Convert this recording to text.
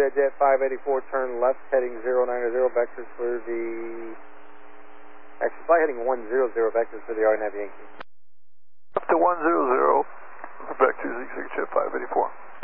Jet 584, turn left, heading 090, vectors for the... Actually, fly heading 100, vectors for the RNAV Yankee. Up to 100, vectors, Jet 584.